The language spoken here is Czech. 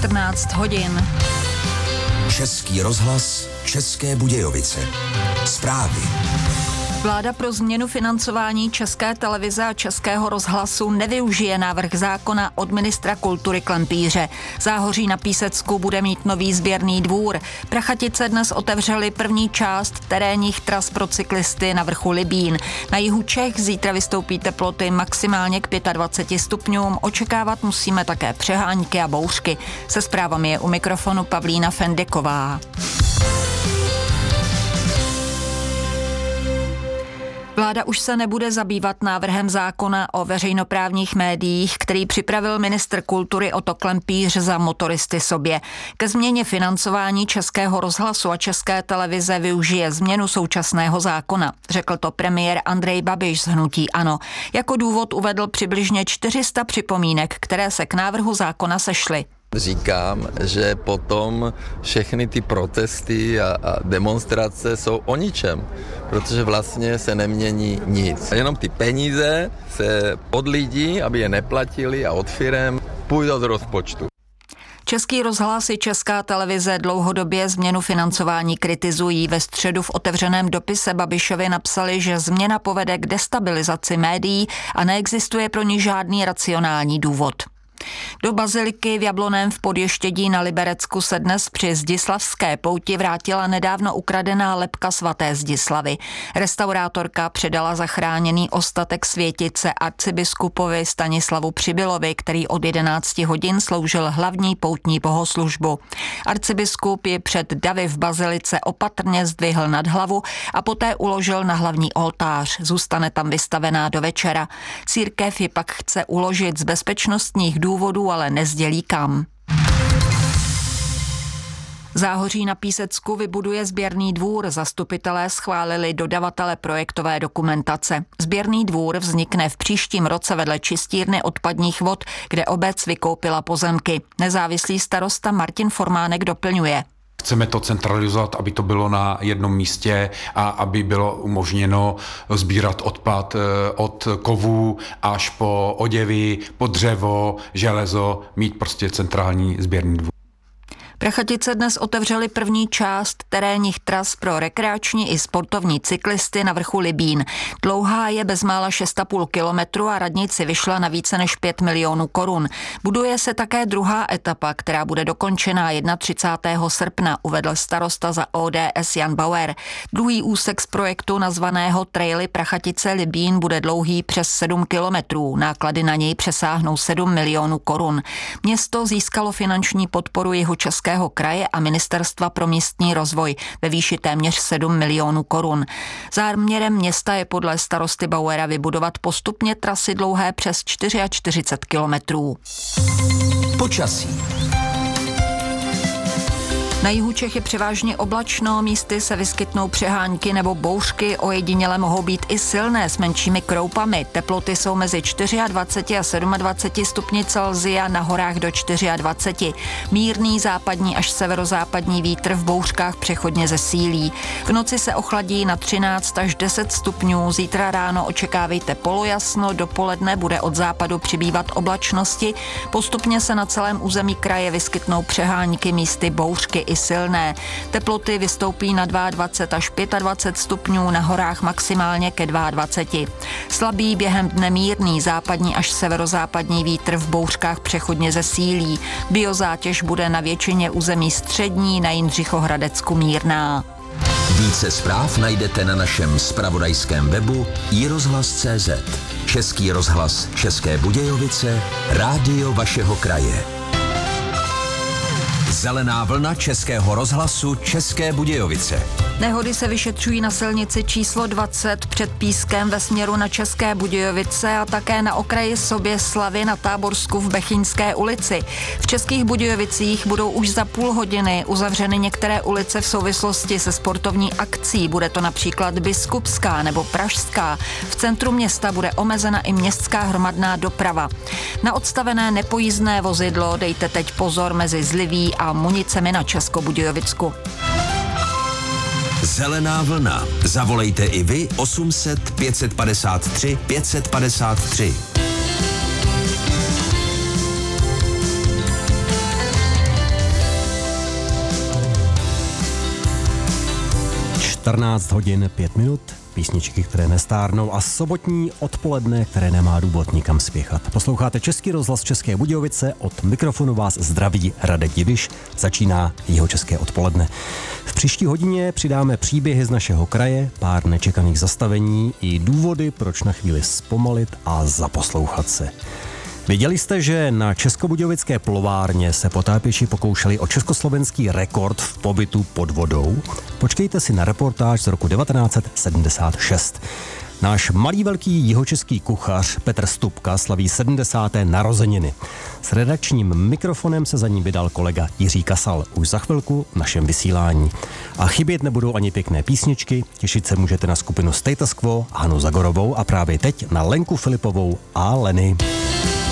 14 hodin. Český rozhlas, České Budějovice. Zprávy. Vláda pro změnu financování České televize a Českého rozhlasu nevyužije návrh zákona od ministra kultury Klempíře. Záhoří na Písecku bude mít nový sběrný dvůr. Prachatice dnes otevřely první část terénních tras pro cyklisty na vrchu Libín. Na jihu Čech zítra vystoupí teploty maximálně k 25 stupňům. Očekávat musíme také přehánky a bouřky. Se zprávami je u mikrofonu Pavlína Fendeková. Vláda už se nebude zabývat návrhem zákona o veřejnoprávních médiích, který připravil ministr kultury Otto Klempíř za motoristy sobě. Ke změně financování Českého rozhlasu a České televize využije změnu současného zákona, řekl to premiér Andrej Babiš z hnutí ANO. Jako důvod uvedl přibližně 400 připomínek, které se k návrhu zákona sešly. Říkám, že potom všechny ty protesty a demonstrace jsou o ničem, protože vlastně se nemění nic. Jenom ty peníze se od lidí, aby je neplatili a od firem půjdou z rozpočtu. Český rozhlas i Česká televize dlouhodobě změnu financování kritizují. Ve středu v otevřeném dopise Babišovi napsali, že změna povede k destabilizaci médií a neexistuje pro ní žádný racionální důvod. Do baziliky v Jablonném v Podještědí na Liberecku se dnes při Zdislavské pouti vrátila nedávno ukradená lebka svaté Zdislavy. Restaurátorka předala zachráněný ostatek světice arcibiskupovi Stanislavu Přibylovi, který od 11 hodin sloužil hlavní poutní bohoslužbu. Arcibiskup ji před davy v bazilice opatrně zdvihl nad hlavu a poté uložil na hlavní oltář. Zůstane tam vystavená do večera. Církev ji pak chce uložit z bezpečnostních důvodů, ale nezdělí kam. Záhoří na Písecku vybuduje sběrný dvůr. Zastupitelé schválili dodavatele projektové dokumentace. Sběrný dvůr vznikne v příštím roce vedle čistírny odpadních vod, kde obec vykoupila pozemky. Nezávislý starosta Martin Formánek doplňuje. Chceme to centralizovat, aby to bylo na jednom místě a aby bylo umožněno sbírat odpad od kovů až po oděvy, po dřevo, železo, mít prostě centrální sběrný dvůr. Prachatice dnes otevřely první část terénních tras pro rekreační i sportovní cyklisty na vrchu Libín. Dlouhá je bezmála 6,5 kilometru a radnici vyšla na více než 5 milionů korun. Buduje se také druhá etapa, která bude dokončená 31. srpna, uvedl starosta za ODS Jan Bauer. Druhý úsek z projektu nazvaného Traily Prachatice Libín bude dlouhý přes 7 kilometrů. Náklady na něj přesáhnou 7 milionů korun. Město získalo finanční podporu Jihočeského kraje a Ministerstva pro místní rozvoj ve výši téměř 7 milionů korun. Záměrem města je podle starosty Bauera vybudovat postupně trasy dlouhé přes 44 kilometrů. Počasí. Na jihu Čech je převážně oblačno, místy se vyskytnou přehánky nebo bouřky, ojediněle mohou být i silné s menšími kroupami. Teploty jsou mezi 24 a 27 stupni Celsia, na horách do 24. Mírný západní až severozápadní vítr v bouřkách přechodně zesílí. V noci se ochladí na 13 až 10 stupňů, zítra ráno očekávejte polojasno, dopoledne bude od západu přibývat oblačnosti, postupně se na celém území kraje vyskytnou přehánky, místy bouřky i silné. Teploty vystoupí na 22 až 25 stupňů, na horách maximálně ke 22. Slabý během dne mírný západní až severozápadní vítr v bouřkách přechodně zesílí. Biozátěž bude na většině území střední, na Jindřichohradecku mírná. Více zpráv najdete na našem zpravodajském webu iRozhlas.cz. Český rozhlas České Budějovice, rádio vašeho kraje. Zelená vlna Českého rozhlasu České Budějovice. Nehody se vyšetřují na silnici číslo 20 před Pískem ve směru na České Budějovice a také na okraji Soběslavy na Táborsku v Bechyňské ulici. V Českých Budějovicích budou už za půl hodiny uzavřeny některé ulice v souvislosti se sportovní akcí. Bude to například Biskupská nebo Pražská. V centru města bude omezena i městská hromadná doprava. Na odstavené nepojízdné vozidlo dejte teď pozor mezi Zliví a Municemi na Českobudějovicku. Zelená vlna. Zavolejte i vy 800 553 553. 14 hodin 5 minut, písničky, které nestárnou a sobotní odpoledne, které nemá důvod nikam spěchat. Posloucháte Český rozhlas České Budějovice, od mikrofonu vás zdraví Radek Diviš, začíná Jihočeské odpoledne. V příští hodině přidáme příběhy z našeho kraje, pár nečekaných zastavení i důvody, proč na chvíli zpomalit a zaposlouchat se. Viděli jste, že na českobudějovické plovárně se potápěči pokoušeli o československý rekord v pobytu pod vodou? Počkejte si na reportáž z roku 1976. Náš malý velký jihočeský kuchař Petr Stupka slaví 70. narozeniny. S redakčním mikrofonem se za ním vydal kolega Jiří Kasal už za chvilku v našem vysílání. A chybět nebudou ani pěkné písničky, těšit se můžete na skupinu Status Quo, Hanu Zagorovou a právě teď na Lenku Filipovou a Leny.